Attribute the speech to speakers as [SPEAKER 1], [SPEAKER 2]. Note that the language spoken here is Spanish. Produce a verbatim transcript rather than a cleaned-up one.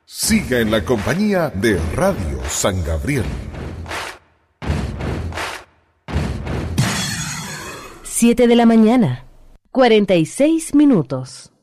[SPEAKER 1] Siga en la compañía de Radio San Gabriel.
[SPEAKER 2] Siete de la mañana, cuarenta y seis minutos.